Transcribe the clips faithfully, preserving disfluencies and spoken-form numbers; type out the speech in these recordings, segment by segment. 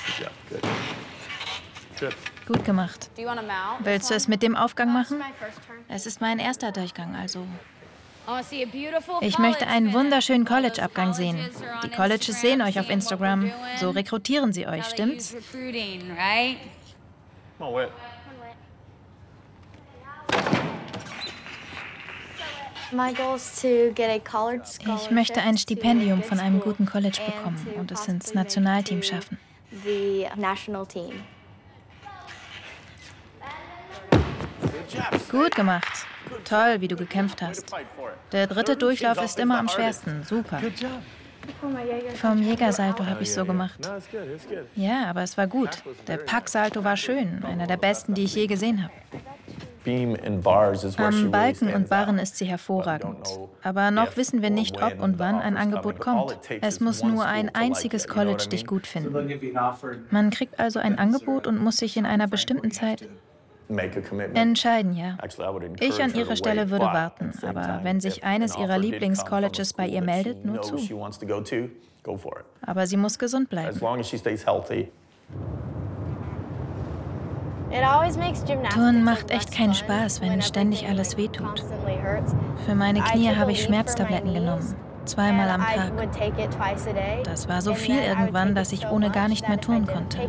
Gut gemacht. Willst du es mit dem Aufgang machen? Es ist mein erster Durchgang, also... Ich möchte einen wunderschönen College-Abgang sehen. Die Colleges sehen euch auf Instagram. So rekrutieren sie euch, stimmt's? Ich möchte ein Stipendium von einem guten College bekommen und es ins Nationalteam schaffen. Gut gemacht. Toll, wie du gekämpft hast. Der dritte Durchlauf ist immer am schwersten. Super. Vom Jägersalto habe ich so gemacht. Ja, aber es war gut. Der Packsalto war schön. Einer der besten, die ich je gesehen habe. Am Balken und Barren ist sie hervorragend. Aber noch wissen wir nicht, ob und wann ein Angebot kommt. Es muss nur ein einziges College dich gut finden. Man kriegt also ein Angebot und muss sich in einer bestimmten Zeit entscheiden, ja. Ich an ihrer Stelle würde warten, aber wenn sich eines ihrer Lieblingscolleges bei ihr meldet, nur zu. Aber sie muss gesund bleiben. Turnen macht echt keinen Spaß, wenn ständig alles wehtut. Für meine Knie habe ich Schmerztabletten genommen, zweimal am Tag. Das war so viel irgendwann, dass ich ohne gar nicht mehr turnen konnte.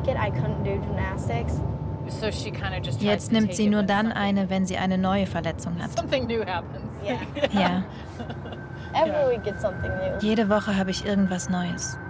Jetzt nimmt sie nur dann eine, wenn sie eine neue Verletzung hat. Ja. Jede Woche habe ich irgendwas Neues.